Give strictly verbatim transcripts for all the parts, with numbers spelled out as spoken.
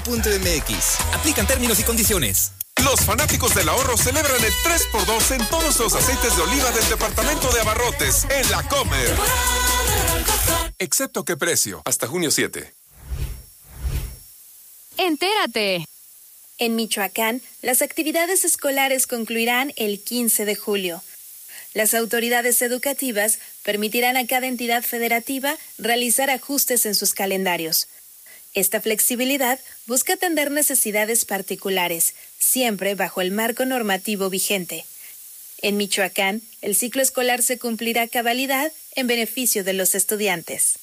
punto m x. Aplican términos y condiciones. Los fanáticos del ahorro celebran el tres por dos en todos los aceites de oliva del departamento de abarrotes en La Comer. Excepto qué precio, hasta junio siete. Entérate. En Michoacán, las actividades escolares concluirán el quince de julio. Las autoridades educativas permitirán a cada entidad federativa realizar ajustes en sus calendarios. Esta flexibilidad busca atender necesidades particulares, siempre bajo el marco normativo vigente. En Michoacán, el ciclo escolar se cumplirá a cabalidad en beneficio de los estudiantes.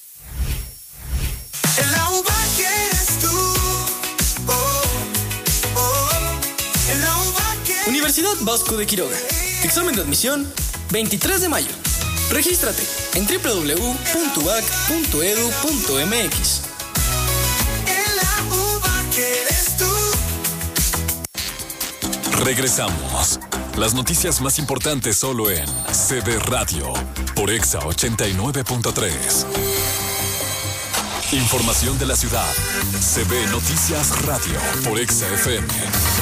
El agua que eres tú. Oh, oh, el agua que... Universidad Vasco de Quiroga. Examen de admisión veintitrés de mayo. Regístrate en doble u doble u doble u punto u a c punto e d u punto m x. Regresamos. Las noticias más importantes solo en C B Radio por Exa ochenta y nueve punto tres. Información de la ciudad. C B Noticias Radio por Exa F M.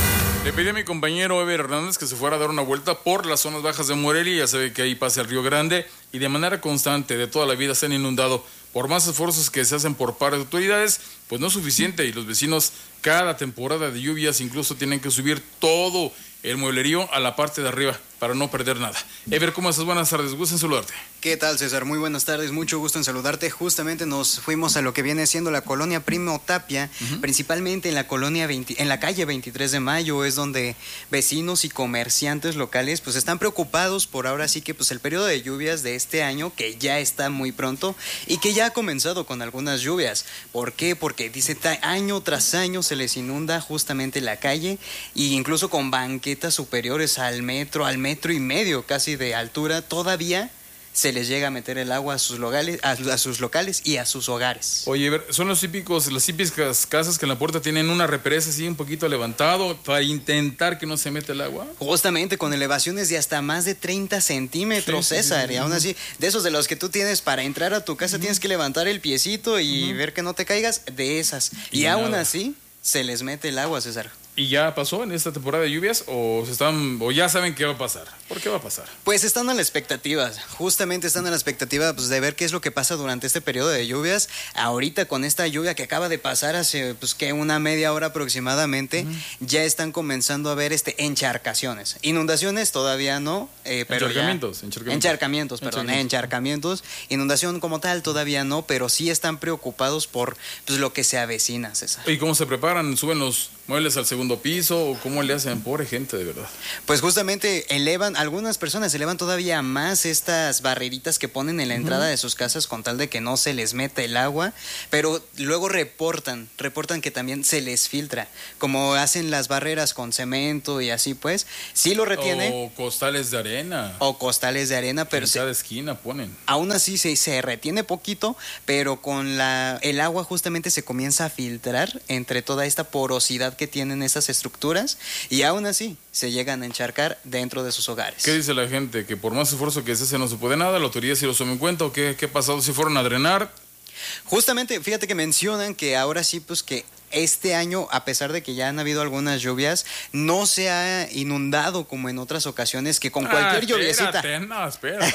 Le pedí a mi compañero Eber Hernández que se fuera a dar una vuelta por las zonas bajas de Morelia. Ya sabe que ahí pasa el Río Grande y de manera constante de toda la vida se han inundado. Por más esfuerzos que se hacen por parte de autoridades, pues no es suficiente y los vecinos cada temporada de lluvias incluso tienen que subir todo el mueblerío a la parte de arriba para no perder nada. Ever, ¿cómo estás? Buenas tardes, gusto en saludarte. ¿Qué tal, César? Muy buenas tardes, mucho gusto en saludarte. Justamente nos fuimos a lo que viene siendo la colonia Primo Tapia, uh-huh. principalmente en la colonia veinte, en la calle veintitrés de mayo, es donde vecinos y comerciantes locales pues están preocupados por ahora sí que pues el periodo de lluvias de este año, que ya está muy pronto y que ya ha comenzado con algunas lluvias. ¿Por qué? Porque dice año tras año se les inunda justamente la calle e incluso con banquetas superiores al metro, al metro y medio casi de altura, todavía se les llega a meter el agua a sus locales, a, a sus locales y a sus hogares. Oye, son los típicos, las típicas casas que en la puerta tienen una represa así un poquito levantado para intentar que no se meta el agua. Justamente con elevaciones de hasta más de treinta centímetros, sí, César, sí, sí, y aún así, de esos de los que tú tienes para entrar a tu casa, uh-huh. tienes que levantar el piecito y uh-huh. ver que no te caigas, de esas. Y, y aún así, se les mete el agua, César. ¿Y ya pasó en esta temporada de lluvias o se están o ya saben qué va a pasar? ¿Por qué va a pasar? Pues están a la expectativa, justamente están a la expectativa pues, de ver qué es lo que pasa durante este periodo de lluvias. Ahorita con esta lluvia que acaba de pasar hace pues que una media hora aproximadamente, uh-huh. ya están comenzando a ver este encharcaciones. Inundaciones todavía no, eh, pero encharcamientos, ya, encharcamientos, encharcamientos, perdón, encharcamientos. Inundación como tal todavía no, pero sí están preocupados por pues, lo que se avecina, César. ¿Y cómo se preparan? ¿Suben los muebles al segundo piso o cómo le hacen? Pobre gente, de verdad. Pues justamente elevan, algunas personas elevan todavía más estas barreritas que ponen en la entrada uh-huh. de sus casas con tal de que no se les meta el agua, pero luego reportan, reportan que también se les filtra, como hacen las barreras con cemento y así pues, sí lo retiene. O costales de arena. O costales de arena, pero en cada esquina ponen. Aún así se, se retiene poquito, pero con la el agua justamente se comienza a filtrar entre toda esta porosidad que tienen esas estructuras y aún así se llegan a encharcar dentro de sus hogares. ¿Qué dice la gente? ¿Que por más esfuerzo que se hace no se puede nada? ¿La autoridad sí lo toma en cuenta? ¿O qué, qué ha pasado? ¿Si fueron a drenar? Justamente, fíjate que mencionan que ahora sí, pues que este año, a pesar de que ya han habido algunas lluvias, no se ha inundado como en otras ocasiones que con ah, cualquier espérate, lluviecita. No, espérate.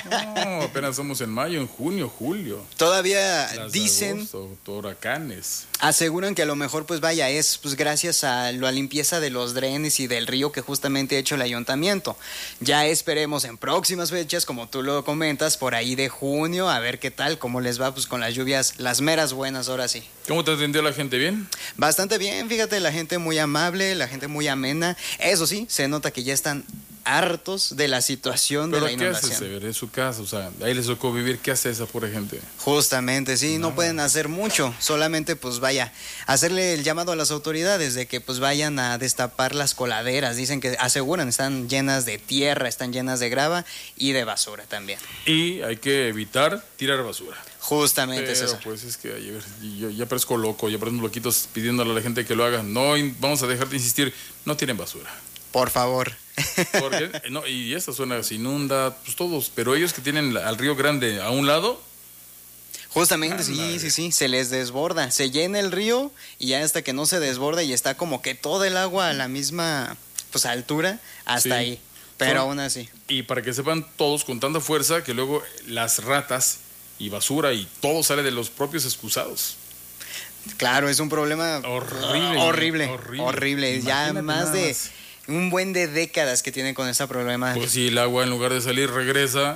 No, apenas somos en mayo, en junio, julio. Todavía Las dicen, de agosto, huracanes. Aseguran que a lo mejor pues vaya, es pues gracias a la limpieza de los drenes y del río que justamente ha hecho el ayuntamiento. Ya esperemos en próximas fechas, como tú lo comentas, por ahí de junio, a ver qué tal, cómo les va pues con las lluvias, las meras buenas, ahora sí. ¿Cómo te atendió la gente? ¿Bien? Bastante bien, fíjate, la gente muy amable, la gente muy amena. Eso sí, se nota que ya están hartos de la situación de la inundación. ¿Pero qué hace? En su casa, o sea, ahí les tocó vivir. ¿Qué hace esa pura gente? Justamente, sí, no. no pueden hacer mucho. Solamente, pues vaya, hacerle el llamado a las autoridades de que pues vayan a destapar las coladeras. Dicen que aseguran, están llenas de tierra, están llenas de grava y de basura también. Y hay que evitar tirar basura. Justamente, pero César. Pues es que ayer, yo ya parezco loco, ya parecemos loquitos pidiéndole a la gente que lo haga. No, vamos a dejar de insistir, no tiren basura. Por favor. Porque, no, y esta zona se inunda, pues todos, pero ellos que tienen al Río Grande a un lado. Justamente, Ándale. sí, sí, sí, se les desborda, se llena el río y ya hasta que no se desborda y está como que todo el agua a la misma pues altura, hasta Sí. ahí, pero Son- aún así. Y para que sepan todos con tanta fuerza que luego las ratas y basura y todo sale de los propios excusados. Claro, es un problema Horrible, horrible, horrible. horrible, ya Imagínate más nada de más. un buen de décadas que tienen con ese problema. Pues si el agua en lugar de salir regresa.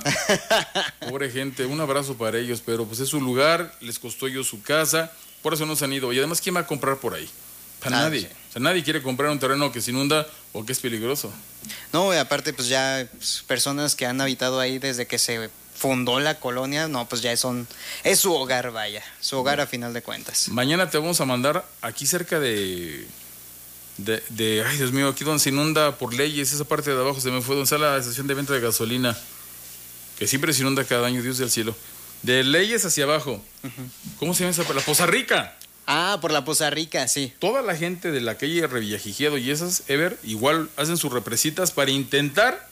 Pobre gente, un abrazo para ellos, pero pues es su lugar, les costó ellos su casa, por eso no se han ido. Y además, ¿quién va a comprar por ahí? Para Ah, nadie. sí. O sea, nadie quiere comprar un terreno que se inunda o que es peligroso. No, y aparte pues ya pues, personas que han habitado ahí desde que se fundó la colonia, no, pues ya son, es su hogar, vaya, su hogar a final de cuentas. Mañana te vamos a mandar aquí cerca de, de, de- ay Dios mío, aquí donde se inunda por leyes, esa parte de abajo se me fue, donde está la estación de venta de gasolina, que siempre se inunda cada año, Dios del cielo. De leyes hacia abajo. ¿Cómo se llama esa? La Poza Rica. Ah, por la Poza Rica, sí. Toda la gente de la calle Revillagigedo y esas, Ever, igual hacen sus represitas para intentar,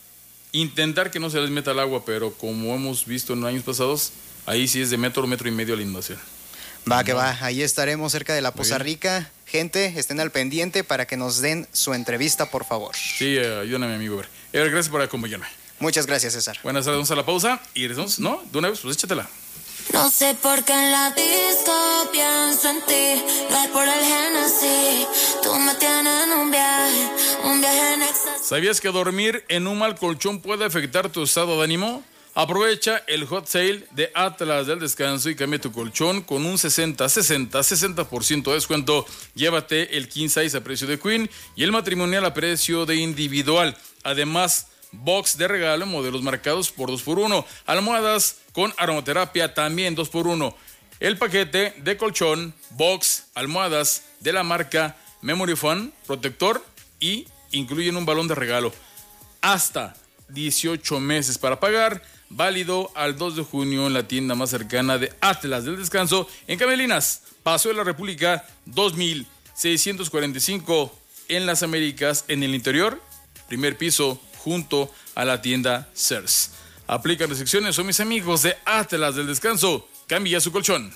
intentar que no se les meta el agua, pero como hemos visto en años pasados, ahí sí es de metro, metro y medio la inundación. Va que va, ahí estaremos cerca de la Muy Poza bien. Rica. Gente, estén al pendiente para que nos den su entrevista, por favor. Sí, eh, ayúdame, amigo Ever. Ever, gracias por acompañarme. Muchas gracias, César. Buenas tardes, vamos a la pausa y regresamos, ¿no? De una vez, pues échatela. No sé por qué en la disco pienso en ti, no es por el Genesis, tú me tienes en un viaje, un viaje en éxtasis. ¿Sabías que dormir en un mal colchón puede afectar tu estado de ánimo? Aprovecha el hot sale de Atlas del Descanso y cambia tu colchón con un sesenta, sesenta, sesenta por ciento de descuento. Llévate el king size a precio de queen y el matrimonial a precio de individual. Además, box de regalo en modelos marcados por dos por uno. Almohadas con aromaterapia también dos por uno. El paquete de colchón, box, almohadas de la marca Memory Foam, protector y incluyen un balón de regalo. Hasta dieciocho meses para pagar. Válido al dos de junio en la tienda más cercana de Atlas del Descanso en Camelinas, Paso de la República dos mil seiscientos cuarenta y cinco en las Américas, en el interior, primer piso, junto a la tienda Sears. Aplican restricciones, son mis amigos de Atlas del Descanso. Cambia su colchón.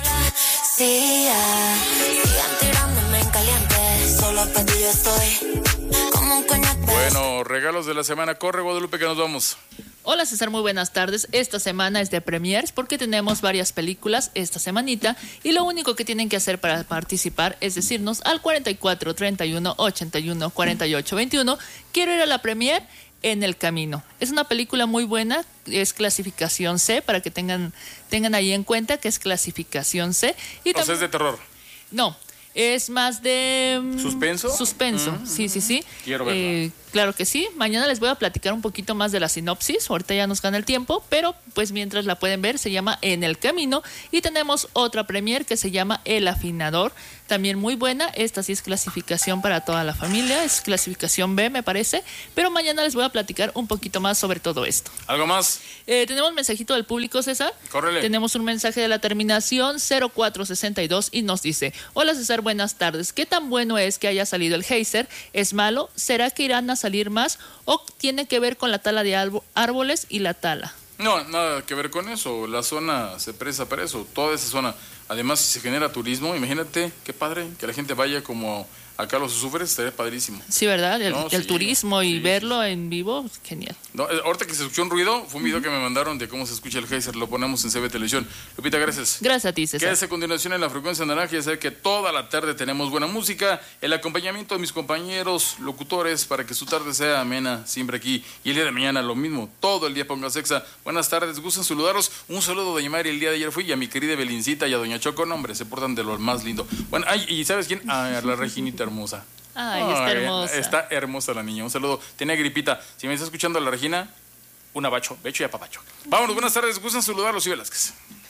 Sí, ah, sigan tirándome en caliente, solo para ti yo estoy como un coñac. Bueno, regalos de la semana. Corre, Guadalupe, que nos vamos. Hola César, muy buenas tardes. Esta semana es de premiers porque tenemos varias películas esta semanita y lo único que tienen que hacer para participar es decirnos al cuarenta y cuatro, treinta y uno, ochenta y uno, cuarenta y ocho, veintiuno, quiero ir a la premier En el Camino. Es una película muy buena, es clasificación C, para que tengan, tengan ahí en cuenta que es clasificación C. Y O sea, también- es de terror. No, es más de... mm, ¿Suspenso? Suspenso, sí, sí, sí. Quiero verla. Eh, claro que sí. Mañana les voy a platicar un poquito más de la sinopsis. Ahorita ya nos gana el tiempo, pero pues mientras la pueden ver, se llama En el Camino. Y tenemos otra premier que se llama El Afinador. También muy buena. Esta sí es clasificación para toda la familia. Es clasificación B, me parece. Pero mañana les voy a platicar un poquito más sobre todo esto. ¿Algo más? Eh, tenemos un mensajito del público, César. Córrele. Tenemos un mensaje de la terminación cero cuatro sesenta y dos y nos dice: hola César, buenas tardes. ¿Qué tan bueno es que haya salido el geyser? ¿Es malo? ¿Será que irán a salir más? ¿O tiene que ver con la tala de albo- árboles y la tala? No, nada que ver con eso. La zona se presta para eso. Toda esa zona. Además, si se genera turismo, imagínate qué padre que la gente vaya como acá a los Azufres, estaría padrísimo. Sí, ¿verdad? El, No, el sí, turismo y sí, verlo en vivo, genial. No, eh, ahorita que se escuchó un ruido, fue un video que me mandaron de cómo se escucha el geyser. Lo ponemos en C B Televisión. Lupita, gracias. Gracias a ti, César. Quédese a continuación en la frecuencia naranja. Ya sabe que toda la tarde tenemos buena música, el acompañamiento de mis compañeros locutores para que su tarde sea amena siempre aquí. Y el día de mañana lo mismo, todo el día ponga sexa. Buenas tardes, gustan saludaros. Un saludo a doña Mari, el día de ayer fui, y a mi querida Belincita y a doña Choco. No, hombre, se portan de lo más lindo. Bueno, ay, ¿y sabes quién? A la Reginita hermosa. Ay, está Ay, hermosa. Está hermosa la niña. Un saludo. Tenía gripita. Si me está escuchando la Regina, un abacho, becho y apapacho. Vámonos, buenas tardes. Gustan saludarlos, y Velázquez.